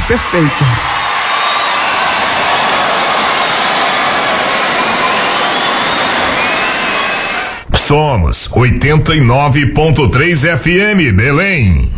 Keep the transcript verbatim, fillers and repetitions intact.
perfeita. Somos oitenta e nove ponto três F M, Belém.